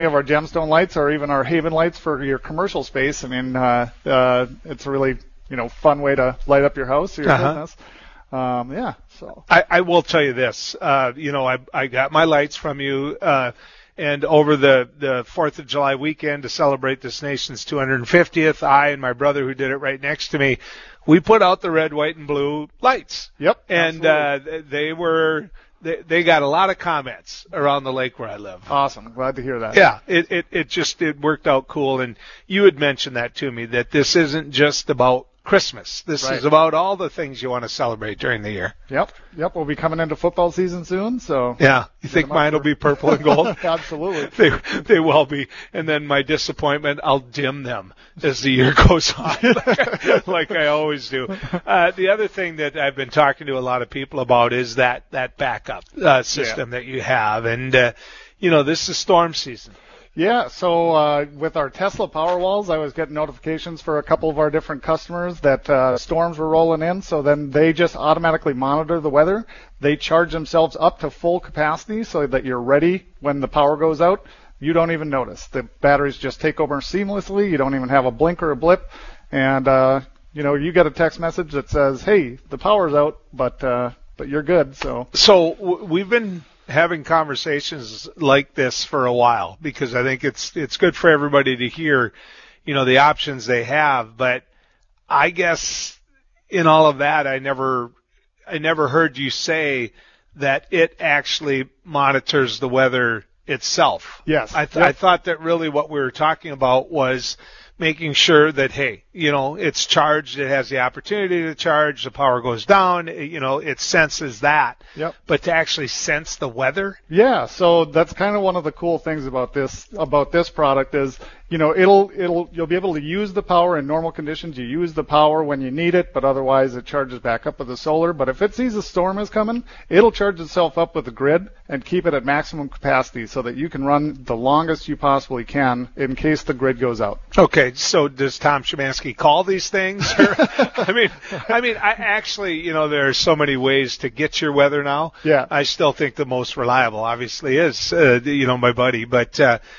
of our gemstone lights or even our Haven lights for your commercial space, I mean, it's a really, fun way to light up your house or your business. Yeah. So I will tell you this. I got my lights from you. And over the 4th of July weekend to celebrate this nation's 250th, I and my brother who did it right next to me, we put out the red, white, and blue lights. Yep. And they got a lot of comments around the lake where I live. Awesome. Glad to hear that. Yeah, it worked out cool. And you had mentioned that to me, that this isn't just about Christmas. This is about all the things you want to celebrate during the year. Yep. We'll be coming into football season soon, so. Yeah. You think mine will be purple and gold? Absolutely. They will be. And then my disappointment, I'll dim them as the year goes on, like I always do. The other thing that I've been talking to a lot of people about is that backup system that you have. And, this is storm season. Yeah, so with our Tesla Powerwalls, I was getting notifications for a couple of our different customers that storms were rolling in, so then they just automatically monitor the weather. They charge themselves up to full capacity so that you're ready when the power goes out. You don't even notice. The batteries just take over seamlessly. You don't even have a blink or a blip. And, you get a text message that says, hey, the power's out, but you're good. So we've been having conversations like this for a while because I think it's good for everybody to hear, the options they have. But I guess in all of that, I never heard you say that it actually monitors the weather itself. Yes. I thought that really what we were talking about was making sure that, hey, it's charged, it has the opportunity to charge, the power goes down, it senses that. Yep. But to actually sense the weather? Yeah, so that's kind of one of the cool things about this product is, you'll be able to use the power in normal conditions. You use the power when you need it, but otherwise it charges back up with the solar. But if it sees a storm is coming, it'll charge itself up with the grid and keep it at maximum capacity so that you can run the longest you possibly can in case the grid goes out. Okay, so does Tom Szymanski call these things? I mean, I actually, there are so many ways to get your weather now. Yeah. I still think the most reliable, obviously, is, my buddy. But,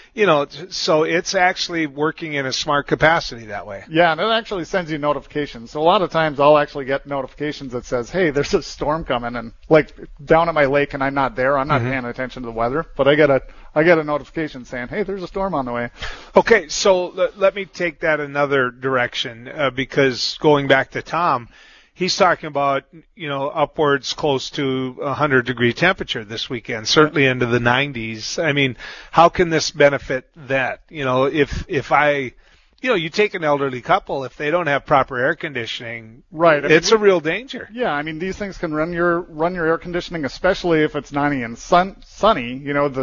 so it's actually working in a smart capacity that way. Yeah, and it actually sends you notifications. So a lot of times I'll actually get notifications that says, hey, there's a storm coming, and like down at my lake and I'm not there. I'm not paying attention to the weather, but I get a notification saying, hey, there's a storm on the way. Okay, so let me take that another direction because going back to Tom, he's talking about, upwards close to 100-degree temperature this weekend, certainly into the 90s. I mean, how can this benefit that? If I, you take an elderly couple, if they don't have proper air conditioning, right? It's a real danger. Yeah, I mean, these things can run your air conditioning, especially if it's 90 and sunny.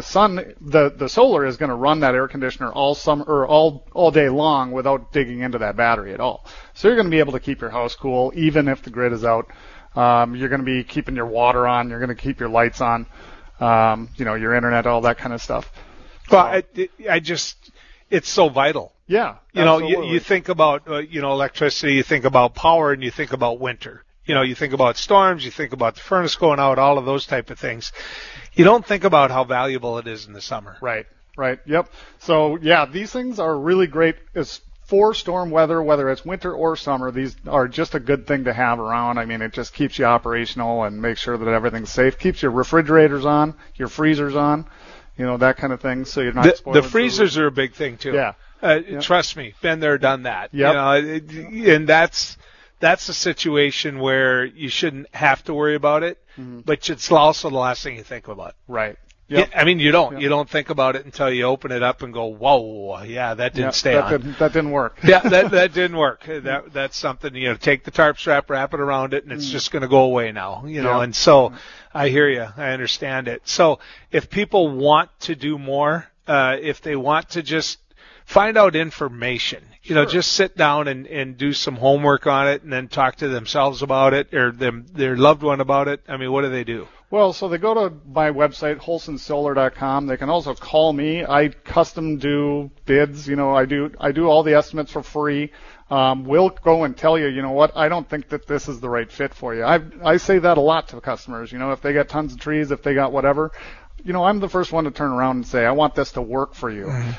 The solar is going to run that air conditioner all summer or all day long without digging into that battery at all. So you're going to be able to keep your house cool even if the grid is out. You're going to be keeping your water on. You're going to keep your lights on. Your internet, all that kind of stuff. Well, it's so vital. Yeah. You think about, electricity, you think about power, and you think about winter. You think about storms, you think about the furnace going out, all of those type of things. You don't think about how valuable it is in the summer. Right. Yep. So, yeah, these things are really great for storm weather, whether it's winter or summer. These are just a good thing to have around. I mean, it just keeps you operational and makes sure that everything's safe. Keeps your refrigerators on, your freezers on, that kind of thing. So you're not spoiling the freezers food. Are a big thing, too. Yeah. Trust me, been there, done that. Yep. And that's a situation where you shouldn't have to worry about it, but it's also the last thing you think about. Right. Yep. I mean, you don't think about it until you open it up and go, whoa, yeah, that didn't stay on. That didn't work. Yeah, that didn't work. That's something, take the tarp strap, wrap it around it, and it's just going to go away now, and so I hear you. I understand it. So if people want to do more, if they want to just find out information, just sit down and do some homework on it and then talk to themselves about it or their loved one about it. I mean, what do they do? Well, so they go to my website, holsonsolar.com. They can also call me. I custom do bids. I do all the estimates for free. We'll go and tell you, what, I don't think that this is the right fit for you. I say that a lot to customers. If they got tons of trees, if they got whatever, I'm the first one to turn around and say, I want this to work for you.